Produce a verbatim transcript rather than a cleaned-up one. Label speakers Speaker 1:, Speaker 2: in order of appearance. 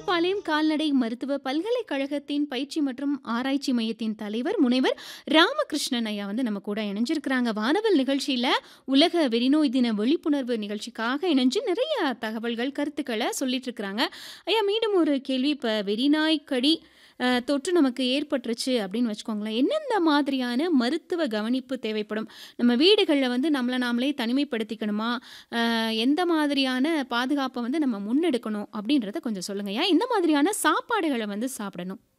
Speaker 1: மேட்டுப்பாளையம் கால்நடை மருத்துவ பல்கலைக்கழகத்தின் பயிற்சி மற்றும் ஆராய்ச்சி மையத்தின் தலைவர் முனைவர் ராமகிருஷ்ணன் ஐயா வந்து நம்ம கூட இணைஞ்சிருக்கிறாங்க. வானவில் நிகழ்ச்சியில உலக வெறிநோய் தின விழிப்புணர்வு நிகழ்ச்சிக்காக இணைஞ்சு நிறைய தகவல்கள், கருத்துக்கள சொல்லிட்டு இருக்கிறாங்க. ஐயா, மீண்டும் ஒரு கேள்வி. இப்ப வெறிநாய் கடி அ தொற்று நமக்கு ஏற்பட்டுருச்சு அப்படின்னு வச்சுக்கோங்களேன். எந்தெந்த மாதிரியான மருத்துவ கவனிப்பு தேவைப்படும்? நம்ம வீடுகள்ல வந்து நம்மள நாமளே தனிமைப்படுத்திக்கணுமா? அ எந்த மாதிரியான பாதுகாப்ப வந்து நம்ம முன்னெடுக்கணும் அப்படின்றத கொஞ்சம் சொல்லுங்கய்யா. எந்த மாதிரியான சாப்பாடுகள வந்து சாப்பிடணும்?